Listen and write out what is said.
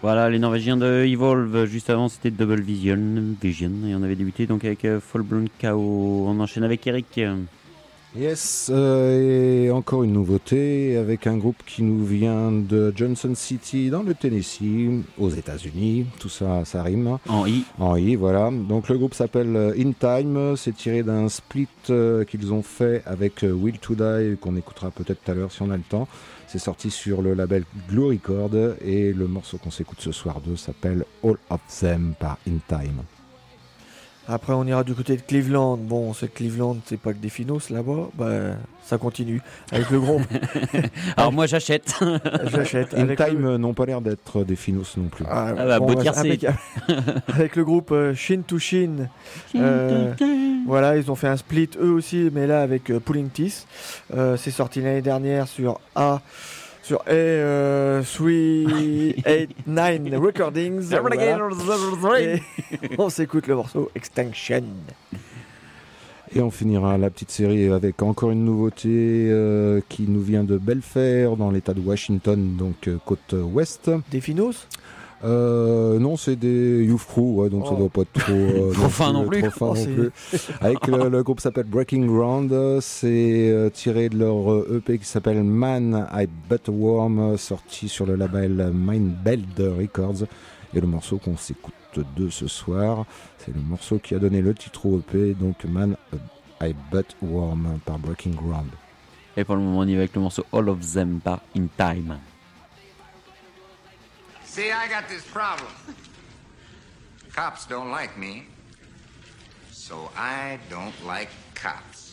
Voilà, les Norvégiens de Evolve. Juste avant, c'était Double Vision. Et on avait débuté donc avec Full Blown Chaos. On enchaîne avec Eric. Yes, et encore une nouveauté avec un groupe qui nous vient de Johnson City dans le Tennessee, aux États-Unis. Tout ça, ça rime. En I. En I, voilà. Donc le groupe s'appelle In Time. C'est tiré d'un split qu'ils ont fait avec Will to Die, qu'on écoutera peut-être tout à l'heure si on a le temps. C'est sorti sur le label Glue Record et le morceau qu'on s'écoute ce soir 2 s'appelle All of Them par In Time. Après, on ira du côté de Cleveland. Bon, c'est Cleveland, c'est pas que des finos là-bas. Bah, ça continue avec le groupe. Alors moi, j'achète. J'achète. In Time n'ont pas l'air d'être des finos non plus. Ah bah, beau tiercé. Avec le groupe Shin to Shin. Voilà, ils ont fait un split eux aussi, mais là avec Pulling Teeth. C'est sorti l'année dernière sur A389 Recordings. Voilà. Et on s'écoute le morceau Extinction. Et on finira la petite série avec encore une nouveauté qui nous vient de Belfair dans l'état de Washington, donc côte ouest. Des finos? Non, c'est des Youth Crew, ouais, donc ça doit pas être trop trop fin non plus. Avec le groupe s'appelle Breaking Ground, c'est tiré de leur EP qui s'appelle Man I But Worm, sorti sur le label Mindbeld Records. Et le morceau qu'on s'écoute de ce soir, c'est le morceau qui a donné le titre au EP, donc Man I But Worm par Breaking Ground. Et pour le moment, on y va avec le morceau All of Them par In Time. See, I got this problem. Cops don't like me, so I don't like cops.